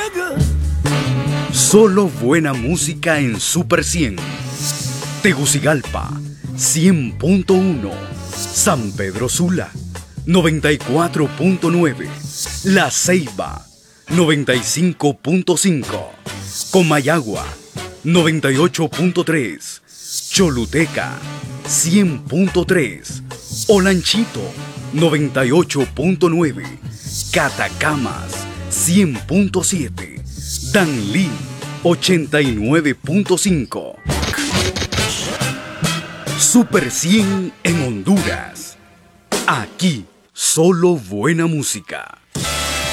Solo buena música en Super 100. Tegucigalpa 100.1. San Pedro Sula 94.9. La Ceiba 95.5. Comayagua 98.3. Choluteca 100.3. Olanchito 98.9. Catacamas 100.7. Danlí 89.5. Super 100 en Honduras. Aquí solo buena música.